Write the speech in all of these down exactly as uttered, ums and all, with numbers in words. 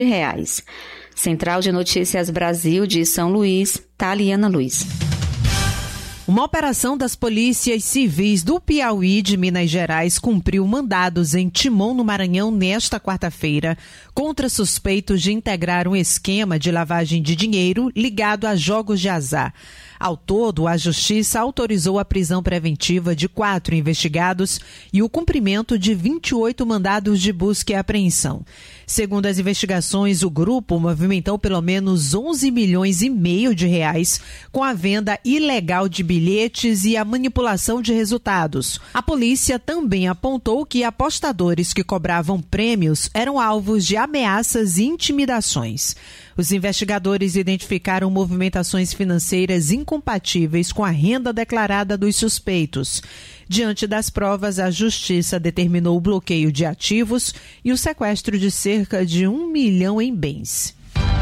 reais. Central de Notícias Brasil de São Luís, Taliana Luiz. Uma operação das polícias civis do Piauí de Minas Gerais cumpriu mandados em Timon, no Maranhão, nesta quarta-feira, contra suspeitos de integrar um esquema de lavagem de dinheiro ligado a jogos de azar. Ao todo, a Justiça autorizou a prisão preventiva de quatro investigados e o cumprimento de vinte e oito mandados de busca e apreensão. Segundo as investigações, o grupo movimentou pelo menos onze milhões e meio de reais com a venda ilegal de bilhetes e a manipulação de resultados. A polícia também apontou que apostadores que cobravam prêmios eram alvos de ameaças e intimidações. Os investigadores identificaram movimentações financeiras incompatíveis com a renda declarada dos suspeitos. Diante das provas, a Justiça determinou o bloqueio de ativos e o sequestro de cerca de um milhão em bens.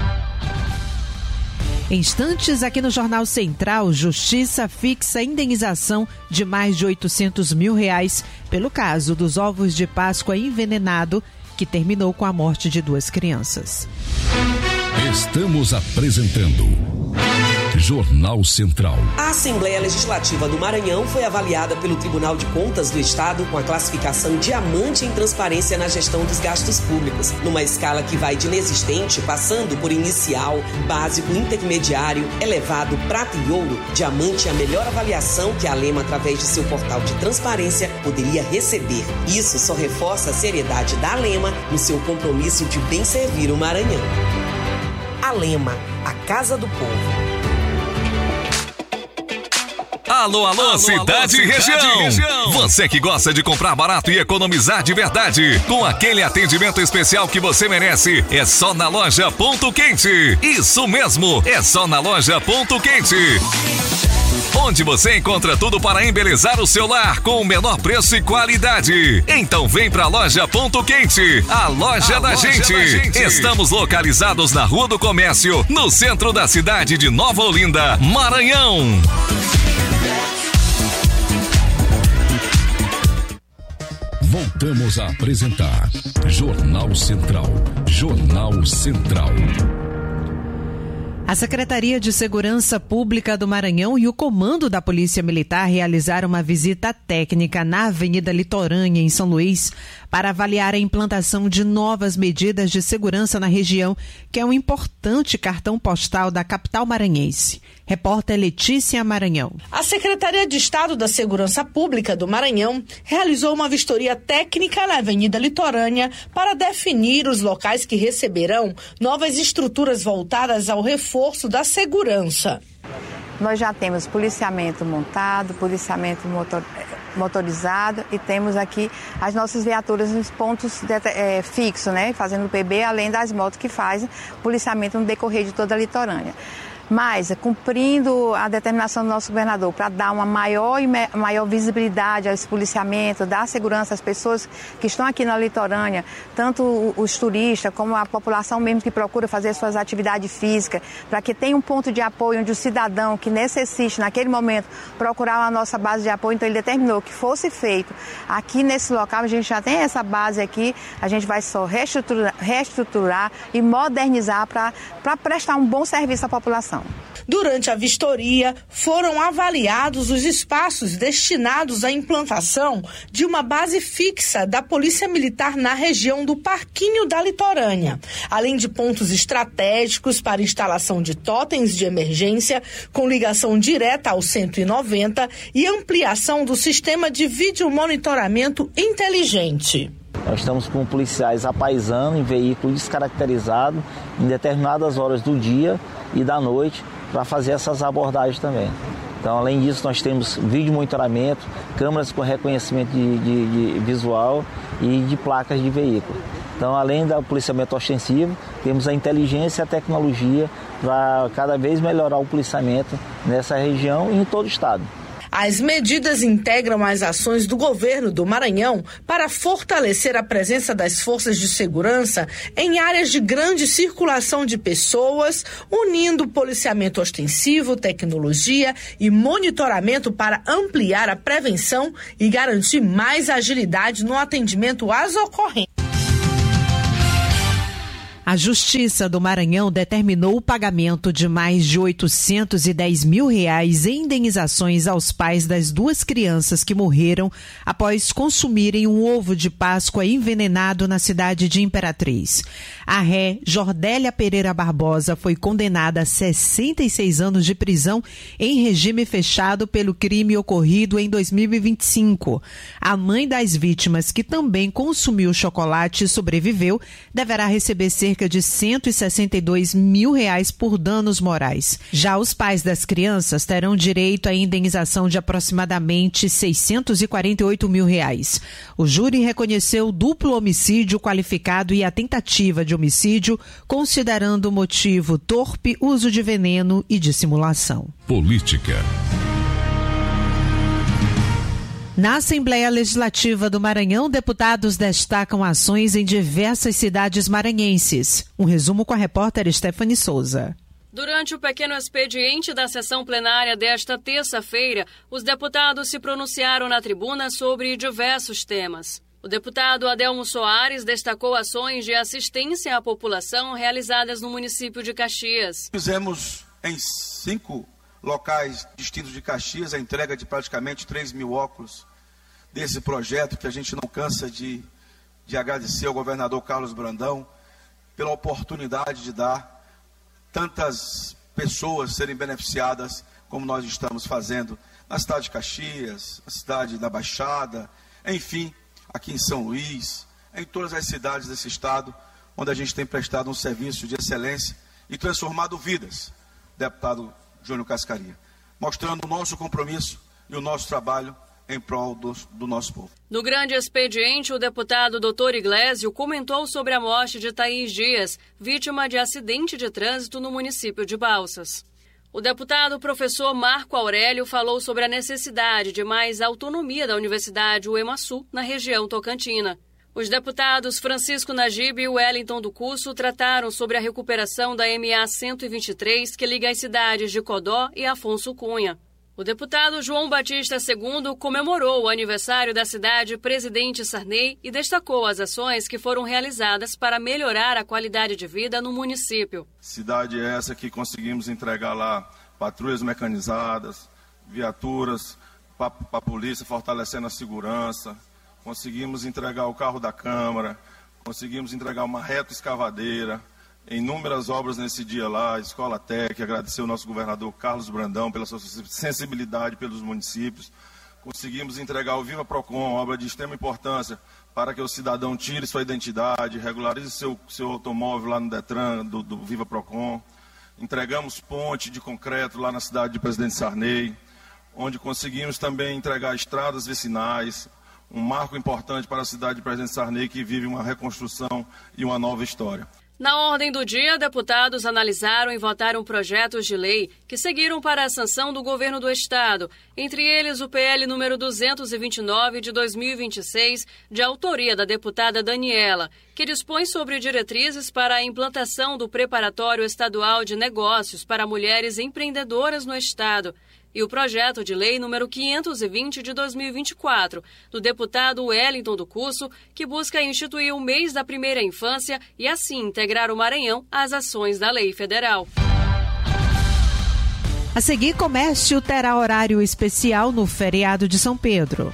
Em instantes, aqui no Jornal Central, Justiça fixa indenização de mais de oitocentos mil reais pelo caso dos ovos de Páscoa envenenado, que terminou com a morte de duas crianças. Estamos apresentando Jornal Central. A Assembleia Legislativa do Maranhão foi avaliada pelo Tribunal de Contas do Estado com a classificação Diamante em Transparência na Gestão dos Gastos Públicos, numa escala que vai de inexistente, passando por inicial, básico, intermediário, elevado, prata e ouro. Diamante é a melhor avaliação que a Alema, através de seu portal de transparência, poderia receber. Isso só reforça a seriedade da Alema no seu compromisso de bem servir o Maranhão. Alema, a Casa do Povo. Alô, alô, alô, cidade, alô, e região. região. Você que gosta de comprar barato e economizar de verdade, com aquele atendimento especial que você merece, é só na Loja Ponto Quente. Isso mesmo, é só na Loja Ponto Quente. Onde você encontra tudo para embelezar o seu lar com o menor preço e qualidade. Então vem pra Loja Ponto Quente, a loja, a da, loja gente. da gente. Estamos localizados na Rua do Comércio, no centro da cidade de Nova Olinda, Maranhão. Voltamos a apresentar Jornal Central. Jornal Central. A Secretaria de Segurança Pública do Maranhão e o Comando da Polícia Militar realizaram uma visita técnica na Avenida Litorânea, em São Luís, para avaliar a implantação de novas medidas de segurança na região, que é um importante cartão postal da capital maranhense. Repórter Letícia Maranhão. A Secretaria de Estado da Segurança Pública do Maranhão realizou uma vistoria técnica na Avenida Litorânea para definir os locais que receberão novas estruturas voltadas ao reforço da segurança. Nós já temos policiamento montado, policiamento motor, motorizado e temos aqui as nossas viaturas nos pontos de, é, fixos, né, fazendo P B, além das motos que fazem policiamento no decorrer de toda a litorânea. Mas, cumprindo a determinação do nosso governador para dar uma maior, maior visibilidade a esse policiamento, dar segurança às pessoas que estão aqui na litorânea, tanto os turistas como a população mesmo que procura fazer suas atividades físicas, para que tenha um ponto de apoio onde o cidadão que necessite, naquele momento, procurar a nossa base de apoio. Então, ele determinou que fosse feito aqui nesse local. A gente já tem essa base aqui, a gente vai só reestruturar, reestruturar e modernizar para prestar um bom serviço à população. Durante a vistoria, foram avaliados os espaços destinados à implantação de uma base fixa da Polícia Militar na região do Parquinho da Litorânea, além de pontos estratégicos para instalação de totens de emergência com ligação direta ao cento e noventa e ampliação do sistema de vídeo monitoramento inteligente. Nós estamos com policiais apaisando em veículo descaracterizado em determinadas horas do dia e da noite para fazer essas abordagens também. Então, além disso, nós temos vídeo monitoramento, câmeras com reconhecimento de, de, de visual e de placas de veículo. Então, além do policiamento ostensivo, temos a inteligência e a tecnologia para cada vez melhorar o policiamento nessa região e em todo o estado. As medidas integram as ações do governo do Maranhão para fortalecer a presença das forças de segurança em áreas de grande circulação de pessoas, unindo policiamento ostensivo, tecnologia e monitoramento para ampliar a prevenção e garantir mais agilidade no atendimento às ocorrências. A Justiça do Maranhão determinou o pagamento de mais de oitocentos e dez mil reais em indenizações aos pais das duas crianças que morreram após consumirem um ovo de Páscoa envenenado na cidade de Imperatriz. A ré Jordélia Pereira Barbosa foi condenada a sessenta e seis anos de prisão em regime fechado pelo crime ocorrido em dois mil e vinte e cinco. A mãe das vítimas, que também consumiu chocolate e sobreviveu, deverá receber cerca de cento e sessenta e dois mil reais por danos morais. Já os pais das crianças terão direito à indenização de aproximadamente seiscentos e quarenta e oito mil reais. O júri reconheceu o duplo homicídio qualificado e a tentativa de homicídio, considerando o motivo torpe, uso de veneno e dissimulação. Política. Na Assembleia Legislativa do Maranhão, deputados destacam ações em diversas cidades maranhenses. Um resumo com a repórter Stephanie Souza. Durante o pequeno expediente da sessão plenária desta terça-feira, os deputados se pronunciaram na tribuna sobre diversos temas. O deputado Adelmo Soares destacou ações de assistência à população realizadas no município de Caxias. Fizemos em cinco locais distintos de Caxias a entrega de praticamente três mil óculos desse projeto, que a gente não cansa de, de agradecer ao governador Carlos Brandão pela oportunidade de dar tantas pessoas serem beneficiadas como nós estamos fazendo na cidade de Caxias, na cidade da Baixada, enfim, aqui em São Luís, em todas as cidades desse estado, onde a gente tem prestado um serviço de excelência e transformado vidas, deputado Júnior Cascaria, mostrando o nosso compromisso e o nosso trabalho em prol do, do nosso povo. No grande expediente, o deputado doutor Iglesio comentou sobre a morte de Thaís Dias, vítima de acidente de trânsito no município de Balsas. O deputado professor Marco Aurélio falou sobre a necessidade de mais autonomia da Universidade U E M A Sul na região tocantina. Os deputados Francisco Najib e Wellington do Curso trataram sobre a recuperação da M A cento e vinte e três, que liga as cidades de Codó e Afonso Cunha. O deputado João Batista segundo comemorou o aniversário da cidade Presidente Sarney e destacou as ações que foram realizadas para melhorar a qualidade de vida no município. Cidade essa que conseguimos entregar lá patrulhas mecanizadas, viaturas para a polícia, fortalecendo a segurança. Conseguimos entregar o carro da Câmara, conseguimos entregar uma retroescavadeira, inúmeras obras nesse dia lá, Escola Tec, agradecer ao nosso governador Carlos Brandão pela sua sensibilidade pelos municípios. Conseguimos entregar o Viva Procon, obra de extrema importância para que o cidadão tire sua identidade, regularize seu, seu automóvel lá no Detran do, do Viva Procon. Entregamos ponte de concreto lá na cidade de Presidente Sarney, onde conseguimos também entregar estradas vicinais, um marco importante para a cidade de Presidente Sarney, que vive uma reconstrução e uma nova história. Na ordem do dia, deputados analisaram e votaram projetos de lei que seguiram para a sanção do governo do estado, entre eles o P L número duzentos e vinte e nove de dois mil e vinte e seis, de autoria da deputada Daniela, que dispõe sobre diretrizes para a implantação do Preparatório Estadual de Negócios para mulheres empreendedoras no estado, e o projeto de lei número quinhentos e vinte de dois mil e vinte e quatro, do deputado Wellington do Curso, que busca instituir o mês da primeira infância e assim integrar o Maranhão às ações da lei federal. A seguir, comércio terá horário especial no feriado de São Pedro.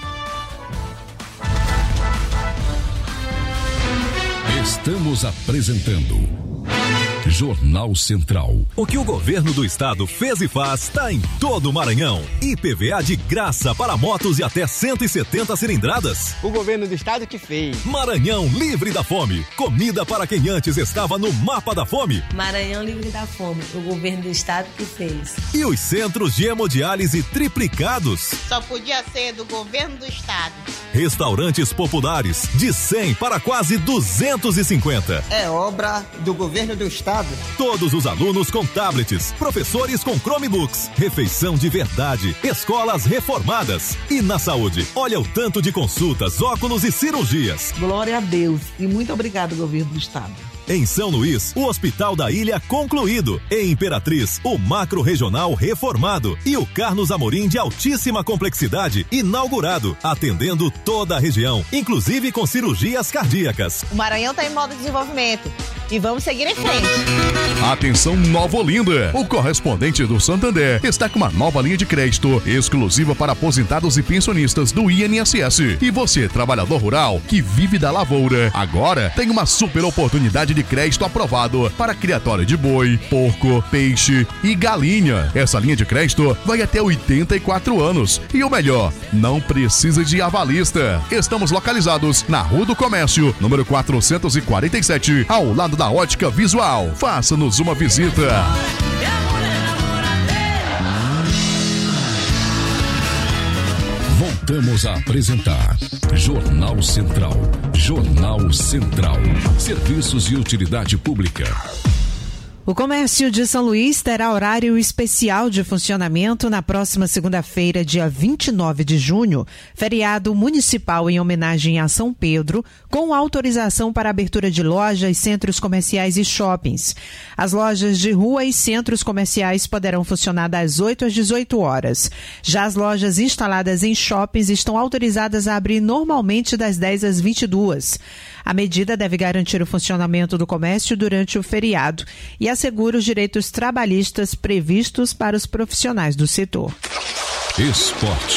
Estamos apresentando Jornal Central. O que o governo do estado fez e faz está em todo o Maranhão. I P V A de graça para motos de até cento e setenta cilindradas. O governo do estado que fez. Maranhão livre da fome. Comida para quem antes estava no mapa da fome. Maranhão livre da fome. O governo do estado que fez. E os centros de hemodiálise triplicados. Só podia ser do governo do estado. Restaurantes populares de cem para quase duzentos e cinquenta. É obra do governo do estado. Todos os alunos com tablets, professores com Chromebooks, refeição de verdade, escolas reformadas. E na saúde, olha o tanto de consultas, óculos e cirurgias. Glória a Deus e muito obrigado, governo do estado. Em São Luís, o Hospital da Ilha concluído. Em Imperatriz, o Macro Regional reformado. E o Carlos Amorim de altíssima complexidade inaugurado, atendendo toda a região, inclusive com cirurgias cardíacas. O Maranhão está em modo de desenvolvimento. e vamos seguir em frente. Atenção Nova Olinda, o correspondente do Santander está com uma nova linha de crédito exclusiva para aposentados e pensionistas do I N S S. E você, trabalhador rural que vive da lavoura, agora tem uma super oportunidade de crédito aprovado para criatório de boi, porco, peixe e galinha. Essa linha de crédito vai até oitenta e quatro anos. E o melhor, não precisa de avalista. Estamos localizados na Rua do Comércio, número quatrocentos e quarenta e sete, ao lado da Ótica Visual. Faça-nos uma visita. Voltamos a apresentar Jornal Central. Jornal Central. Serviços de utilidade pública. O comércio de São Luís terá horário especial de funcionamento na próxima segunda-feira, dia vinte e nove de junho, feriado municipal em homenagem a São Pedro, com autorização para abertura de lojas, centros comerciais e shoppings. As lojas de rua e centros comerciais poderão funcionar das oito às dezoito horas. Já as lojas instaladas em shoppings estão autorizadas a abrir normalmente das dez às vinte e duas. A medida deve garantir o funcionamento do comércio durante o feriado e assegura os direitos trabalhistas previstos para os profissionais do setor. Esporte.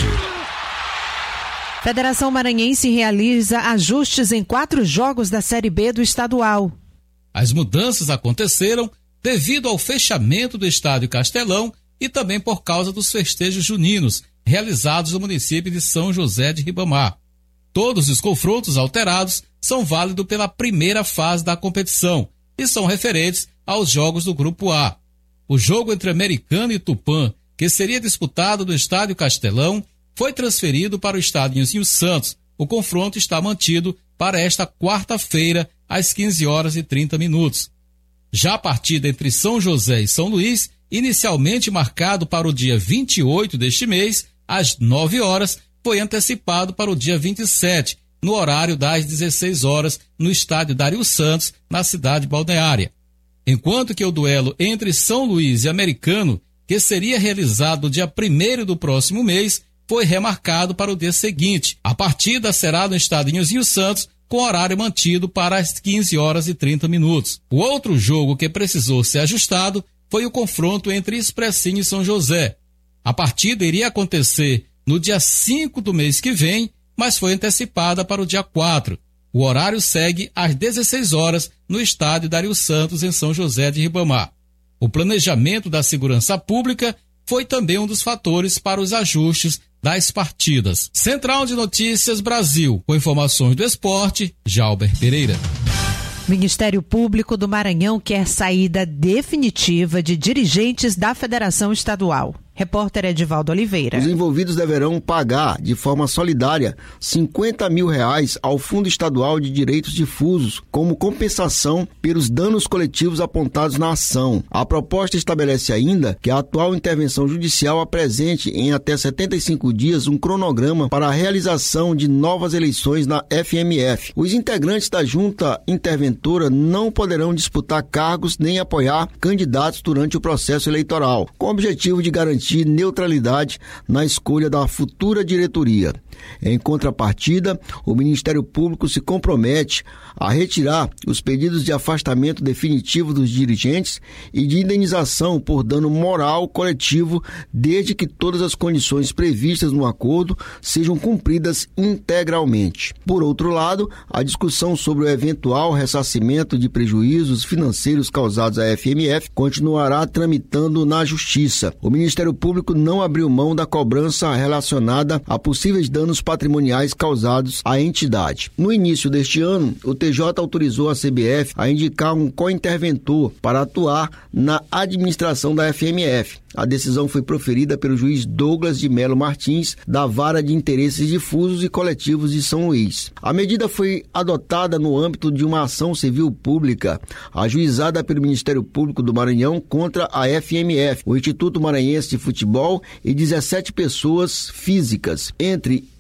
Federação Maranhense realiza ajustes em quatro jogos da Série B do estadual. As mudanças aconteceram devido ao fechamento do Estádio Castelão e também por causa dos festejos juninos realizados no município de São José de Ribamar. Todos os confrontos alterados são válidos pela primeira fase da competição e são referentes aos jogos do Grupo A. O jogo entre Americano e Tupã, que seria disputado no Estádio Castelão, foi transferido para o Estádio Nilzinho Santos. O confronto está mantido para esta quarta-feira, às quinze horas e trinta minutos. Já a partida entre São José e São Luís, inicialmente marcado para o dia vinte e oito deste mês, às nove horas, foi antecipado para o dia vinte e sete, no horário das dezesseis horas, no Estádio Dário Santos, na cidade balneária. Enquanto que o duelo entre São Luís e Americano, que seria realizado no dia primeiro do próximo mês, foi remarcado para o dia seguinte. A partida será no Estádio Nilzinho Santos, com horário mantido para as quinze horas e trinta minutos. O outro jogo que precisou ser ajustado foi o confronto entre Expressinho e São José. A partida iria acontecer no dia cinco do mês que vem, mas foi antecipada para o dia quatro. O horário segue às dezesseis horas no Estádio Dário Santos, em São José de Ribamar. O planejamento da segurança pública foi também um dos fatores para os ajustes das partidas. Central de Notícias Brasil, com informações do esporte, Jalber Pereira. Ministério Público do Maranhão quer saída definitiva de dirigentes da Federação Estadual. Repórter Edivaldo Oliveira. Os envolvidos deverão pagar, de forma solidária, cinquenta mil reais ao Fundo Estadual de Direitos Difusos, como compensação pelos danos coletivos apontados na ação. A proposta estabelece ainda que a atual intervenção judicial apresente em até setenta e cinco dias um cronograma para a realização de novas eleições na F M F. Os integrantes da junta interventora não poderão disputar cargos nem apoiar candidatos durante o processo eleitoral, com o objetivo de garantir neutralidade na escolha da futura diretoria. Em contrapartida, o Ministério Público se compromete a retirar os pedidos de afastamento definitivo dos dirigentes e de indenização por dano moral coletivo, desde que todas as condições previstas no acordo sejam cumpridas integralmente. Por outro lado, a discussão sobre o eventual ressarcimento de prejuízos financeiros causados à F M F continuará tramitando na Justiça. O Ministério Público não abriu mão da cobrança relacionada a possíveis danos patrimoniais causados à entidade. No início deste ano, o T J autorizou a C B F a indicar um co-interventor para atuar na administração da F M F. A decisão foi proferida pelo juiz Douglas de Melo Martins, da Vara de Interesses Difusos e Coletivos de São Luís. A medida foi adotada no âmbito de uma ação civil pública ajuizada pelo Ministério Público do Maranhão contra a F M F, o Instituto Maranhense de Futebol e dezessete pessoas físicas, entre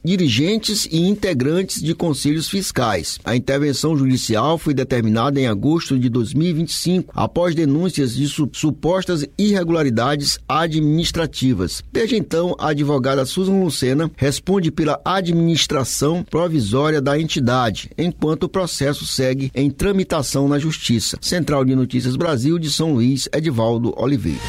dirigentes e integrantes de conselhos fiscais. A intervenção judicial foi determinada em agosto de dois mil e vinte e cinco, após denúncias de su- supostas irregularidades administrativas. Desde então, a advogada Susan Lucena responde pela administração provisória da entidade, enquanto o processo segue em tramitação na Justiça. Central de Notícias Brasil, de São Luís, Edivaldo Oliveira.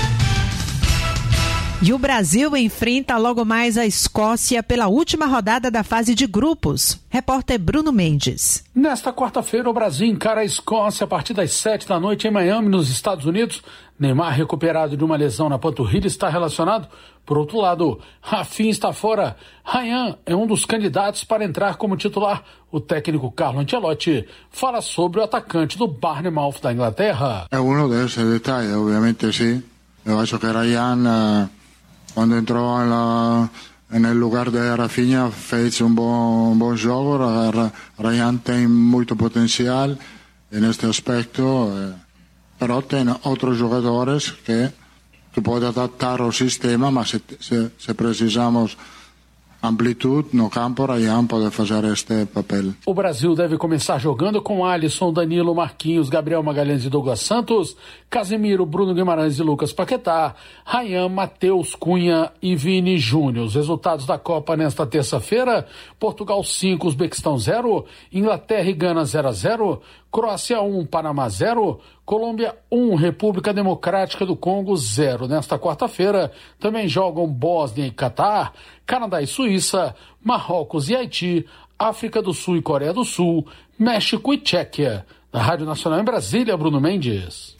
E o Brasil enfrenta logo mais a Escócia pela última rodada da fase de grupos. Repórter Bruno Mendes. Nesta quarta-feira, o Brasil encara a Escócia a partir das sete da noite em Miami, nos Estados Unidos. Neymar, recuperado de uma lesão na panturrilha, está relacionado. Por outro lado, Rafinha está fora. Ryan é um dos candidatos para entrar como titular. O técnico Carlo Ancelotti fala sobre o atacante do Bournemouth da Inglaterra. É um desses detalhes, obviamente, sim. Eu acho que Ryan, uh, quando entrou na, no lugar de Rafinha, fez um bom, um bom jogo. Ryan tem muito potencial neste aspecto. Uh, Pero tem outros jogadores que, que podem adaptar ao sistema, mas se, se, se precisamos amplitude no campo, Ryan pode fazer este papel. O Brasil deve começar jogando com Alisson, Danilo, Marquinhos, Gabriel Magalhães e Douglas Santos, Casemiro, Bruno Guimarães e Lucas Paquetá, Ryan, Matheus Cunha e Vini Júnior. Os resultados da Copa nesta terça-feira: Portugal cinco, Uzbequistão zero, Inglaterra e Gana zero a zero, Croácia um, Panamá zero, Colômbia um, República Democrática do Congo zero. Nesta quarta-feira também jogam Bósnia e Catar, Canadá e Suíça, Marrocos e Haiti, África do Sul e Coreia do Sul, México e Tchequia. Da Rádio Nacional em Brasília, Bruno Mendes.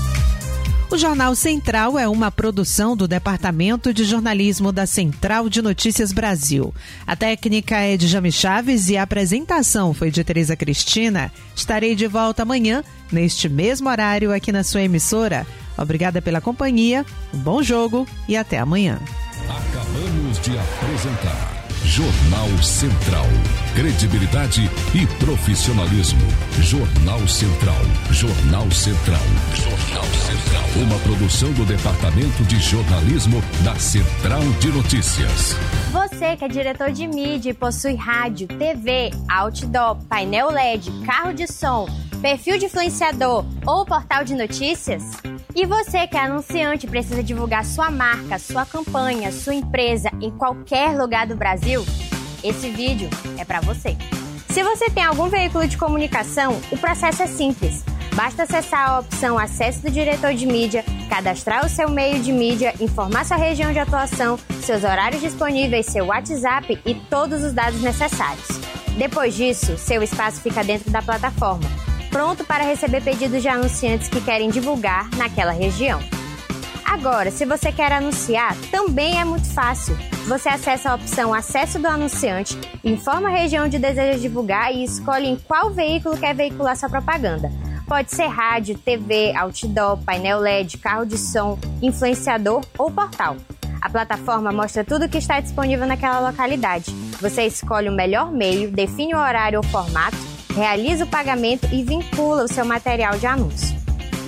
O Jornal Central é uma produção do Departamento de Jornalismo da Central de Notícias Brasil. A técnica é de Jami Chaves e a apresentação foi de Tereza Cristina. Estarei de volta amanhã, neste mesmo horário, aqui na sua emissora. Obrigada pela companhia, um bom jogo e até amanhã. Acabamos de apresentar Jornal Central. Credibilidade e profissionalismo. Jornal Central. Jornal Central. Jornal Central. Uma produção do Departamento de Jornalismo da Central de Notícias. Você que é diretor de mídia e possui rádio, T V, outdoor, painel L E D, carro de som, perfil de influenciador ou portal de notícias? E você que é anunciante e precisa divulgar sua marca, sua campanha, sua empresa em qualquer lugar do Brasil? Esse vídeo é para você. Se você tem algum veículo de comunicação, o processo é simples. Basta acessar a opção Acesso do Diretor de Mídia, cadastrar o seu meio de mídia, informar sua região de atuação, seus horários disponíveis, seu WhatsApp e todos os dados necessários. Depois disso, seu espaço fica dentro da plataforma, pronto para receber pedidos de anunciantes que querem divulgar naquela região. Agora, se você quer anunciar, também é muito fácil. Você acessa a opção Acesso do Anunciante, informa a região onde deseja divulgar e escolhe em qual veículo quer veicular sua propaganda. Pode ser rádio, T V, outdoor, painel L E D, carro de som, influenciador ou portal. A plataforma mostra tudo o que está disponível naquela localidade. Você escolhe o melhor meio, define o horário ou formato, realiza o pagamento e vincula o seu material de anúncio.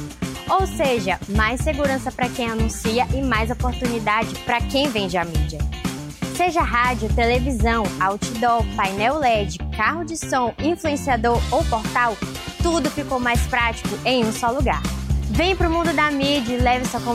Ou seja, mais segurança para quem anuncia e mais oportunidade para quem vende a mídia. Seja rádio, televisão, outdoor, painel L E D, carro de som, influenciador ou portal, tudo ficou mais prático em um só lugar. Vem para o mundo da mídia e leve sua